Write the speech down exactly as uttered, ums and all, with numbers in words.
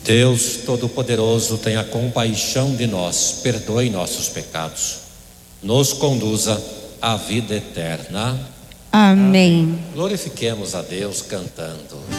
Deus Todo-Poderoso, tenha compaixão de nós, perdoe nossos pecados, nos conduza à vida eterna. Amém. Glorifiquemos a Deus cantando.